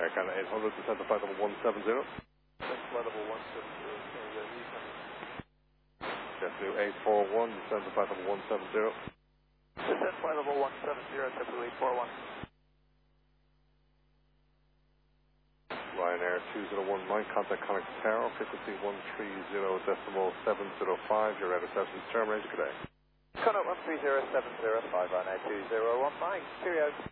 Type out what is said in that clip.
Air Canada 800, descend to flight level 170. Flight level 170, JetBlue 841, descend to flight level 170. descend flight level 170, JetBlue 841. Ryanair 2019, contact Connect Tower, frequency 130.705, your radar reception terminated. Good day. Connect 130.705, Ryanair 2019, cheerio.